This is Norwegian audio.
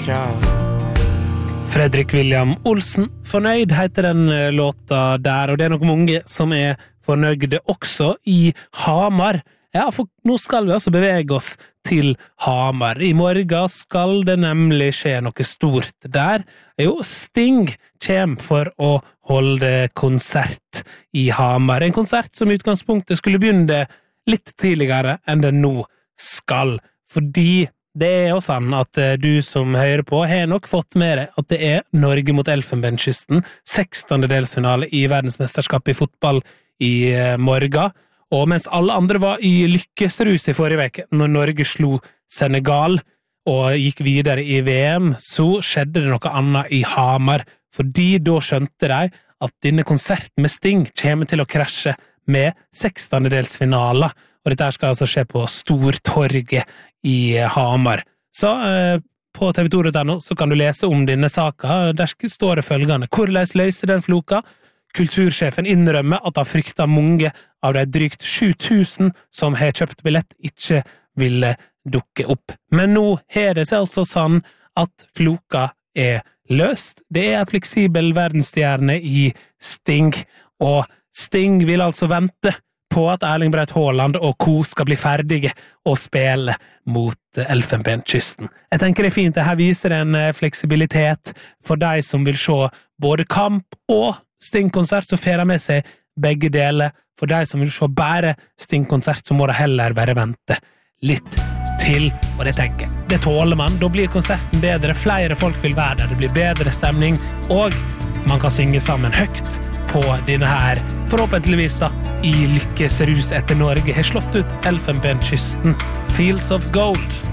Fredrik William Olsen, Fornøyd heter den låta der, og det nok mange som fornøyde også i Hamar. Ja, for nå skal vi altså bevege oss til Hamar. I morgen skal det nemlig skje noe stort der. Jo, Sting kommer for å holde konsert i Hamar. En konsert som i utgangspunktet skulle begynne litt tidligere enn det nå skal, fordi det jo sånn at du som hører på har nok fått med deg at det Norge mot Elfenbenskysten, 16. delsfinale i verdensmesterskapet i fotball i morgen, og mens alle andre var i lykkesrus i forrige veke, når Norge slo Senegal og gikk videre i VM, så skjedde det noe annet i Hamar, fordi da skjønte de at denne konserten med Sting kommer til å krasje med 16. delsfinaler, og dette skal altså skje på Stortorget i Hamar. Så på tv2.no så kan du lese om denne saka. Der står det følgende: hvordan løser den floka? Kultursjefen innrømmer at han frykter mange av de drygt 7000 som har kjøpt billett ikke ville dukke opp. Men nå har det seg altså sånn at floka løst. Det en fleksibel verdensstjerne i Sting, og Sting vil altså vente på at Erling Braut Haaland og co. skal bli ferdige og spille mot Elfenbenskysten. Jeg tenker det fint, det her viser en fleksibilitet for de som vil se både kamp og Sting-konsert, så får de med seg begge deler. For de som vil se bare Sting-konsert, så må de heller bare vente litt til, og det tenker jeg. Det tåler man, da blir konserten bedre, flere folk vil være der, det blir bedre stemning, og man kan synge sammen høyt på denne her, forhåpentligvis da, i lykkesrus etter Norge har slått ut Elfenbenskysten. Fields of Gold.